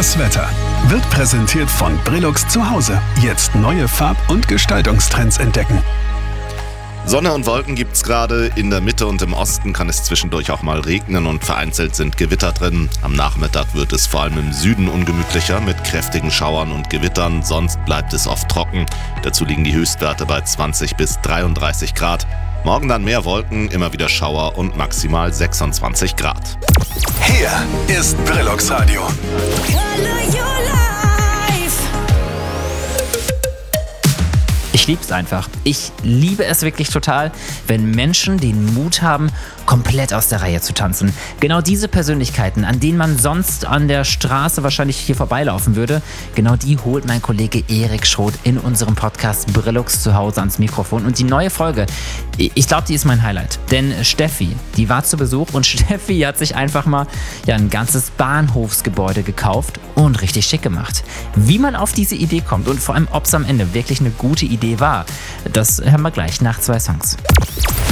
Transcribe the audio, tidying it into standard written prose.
Das Wetter wird präsentiert von Brillux zu Hause. Jetzt neue Farb- und Gestaltungstrends entdecken. Sonne und Wolken gibt's gerade. In der Mitte und im Osten kann es zwischendurch auch mal regnen und vereinzelt sind Gewitter drin. Am Nachmittag wird es vor allem im Süden ungemütlicher mit kräftigen Schauern und Gewittern. Sonst bleibt es oft trocken. Dazu liegen die Höchstwerte bei 20 bis 33 Grad. Morgen dann mehr Wolken, immer wieder Schauer und maximal 26 Grad. Hier ist Brillux Radio. Ich liebe es einfach. Ich liebe es wirklich total, wenn Menschen den Mut haben, komplett aus der Reihe zu tanzen. Genau diese Persönlichkeiten, an denen man sonst an der Straße wahrscheinlich hier vorbeilaufen würde, genau die holt mein Kollege Erik Schroth in unserem Podcast Brillux zu Hause ans Mikrofon. Und die neue Folge, ich glaube, die ist mein Highlight. Denn Steffi, die war zu Besuch und Steffi hat sich einfach mal ein ganzes Bahnhofsgebäude gekauft und richtig schick gemacht. Wie man auf diese Idee kommt und vor allem, ob es am Ende wirklich eine gute Idee war, das hören wir gleich nach 2 Songs.